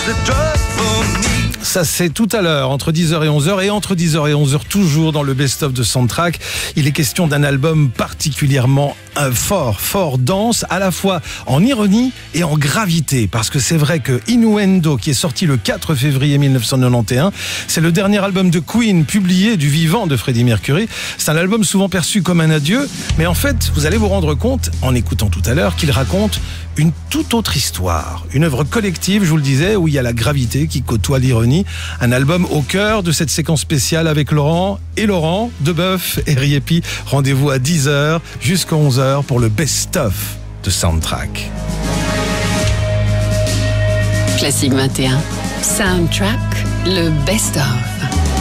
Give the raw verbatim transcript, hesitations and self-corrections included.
Ça, c'est tout à l'heure, entre dix heures et onze heures, et entre dix heures et onze heures, toujours dans le best-of de Soundtrack. Il est question d'un album particulièrement euh, fort, fort dense, à la fois en ironie et en gravité. Parce que c'est vrai que Innuendo, qui est sorti le quatre février mille neuf cent quatre-vingt-onze, c'est le dernier album de Queen publié du vivant de Freddie Mercury. C'est un album souvent perçu comme un adieu, mais en fait, vous allez vous rendre compte, en écoutant tout à l'heure, qu'il raconte une toute autre histoire. Une œuvre collective, je vous le disais, où il y a la gravité qui côtoie l'ironie. Un album au cœur de cette séquence spéciale avec Laurent et Laurent, Debeuf et Riepi. Rendez-vous à dix heures jusqu'à onze heures pour le best-of de Soundtrack. Classique vingt et un. Soundtrack, le best-of.